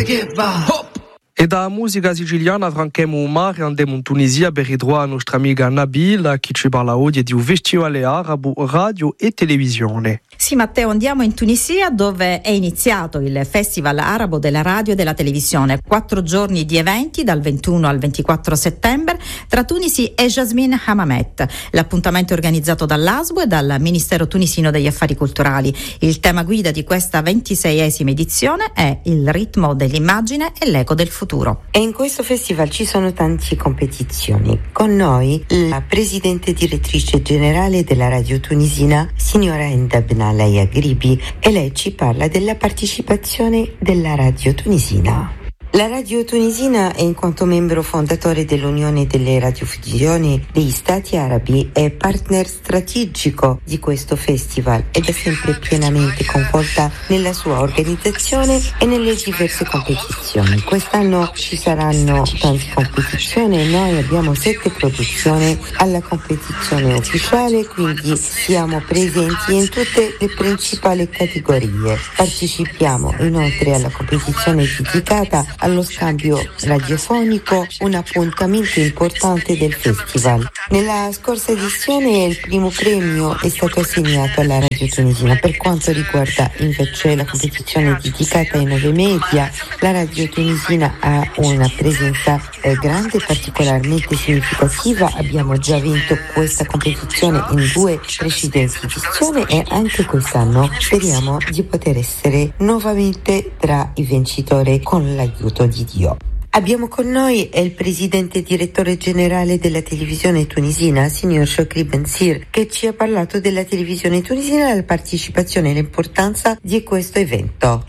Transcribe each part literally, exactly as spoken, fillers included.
che va. Hop. E da musica siciliana franchiamo un mare, andiamo in Tunisia per ritrovare la nostra amica Nabil che ci parla oggi di un festival arabo, radio e televisione. Sì, Matteo, andiamo in Tunisia dove è iniziato il Festival Arabo della Radio e della Televisione. Quattro giorni di eventi dal ventuno al ventiquattro settembre tra Tunisi e Jasmine Hammamet. L'appuntamento è organizzato dall'A S W e dal Ministero tunisino degli Affari Culturali. Il tema guida di questa ventiseiesima edizione è il ritmo dell'immagine e l'eco del futuro. E in questo festival ci sono tante competizioni. Con noi la presidente direttrice generale della radio tunisina, signora Enda Benalaya Gribi, e lei ci parla della partecipazione della radio tunisina. La radio tunisina, in quanto membro fondatore dell'Unione delle Radiodiffusioni degli Stati Arabi, è partner strategico di questo festival ed è sempre pienamente coinvolta nella sua organizzazione e nelle diverse competizioni. Quest'anno ci saranno tante competizioni e noi abbiamo sette produzioni alla competizione ufficiale, quindi siamo presenti in tutte le principali categorie. Partecipiamo inoltre alla competizione dedicata allo scambio radiofonico, un appuntamento importante del festival. Nella scorsa edizione il primo premio è stato assegnato alla radio tunisina. Per quanto riguarda invece la competizione dedicata ai nuovi media, la radio tunisina ha una presenza eh, grande e particolarmente significativa. Abbiamo già vinto questa competizione in due precedenti edizioni e anche quest'anno speriamo di poter essere nuovamente tra i vincitori con l'aiuto di Dio. Abbiamo con noi il presidente direttore generale della televisione tunisina, signor Chokri Bensir, che ci ha parlato della televisione tunisina e della partecipazione e l'importanza di questo evento.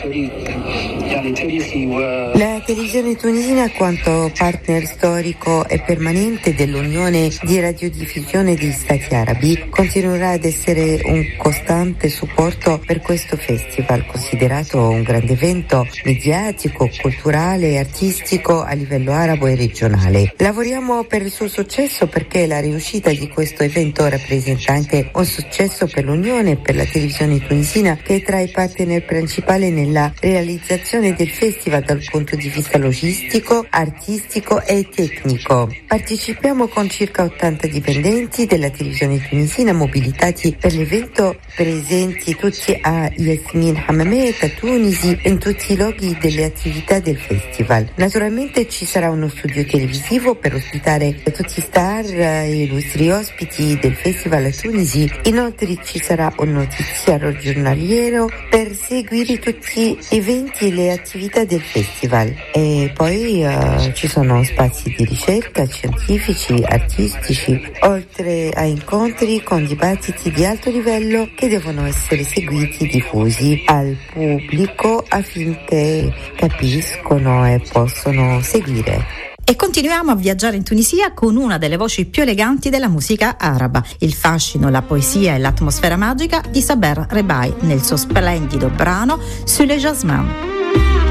La televisione tunisina, quanto partner storico e permanente dell'Unione di Radiodiffusione degli Stati Arabi, continuerà ad essere un costante supporto per questo festival, considerato un grande evento mediatico, culturale e artistico a livello arabo e regionale. Lavoriamo per il suo successo perché la riuscita di questo evento rappresenta anche un successo per l'Unione e per la televisione tunisina, che è tra i partner principali nella realizzazione del festival dal punto di vista logistico, artistico e tecnico. Partecipiamo con circa ottanta dipendenti della televisione tunisina mobilitati per l'evento, presenti tutti a Jasmine Hammamet a Tunisi, in tutti i luoghi delle attività del festival. Naturalmente ci sarà uno studio televisivo per ospitare tutti i star e illustri ospiti del festival a Tunisi. Inoltre ci sarà un notiziario giornaliero per seguire tutti gli eventi e le attività del festival, e poi uh, ci sono spazi di ricerca scientifici, artistici, oltre a incontri con dibattiti di alto livello che devono essere seguiti e diffusi al pubblico affinché capiscono e possono seguire. E continuiamo a viaggiare in Tunisia con una delle voci più eleganti della musica araba, il fascino, la poesia e l'atmosfera magica di Saber Rebai nel suo splendido brano Sur le Jasmin.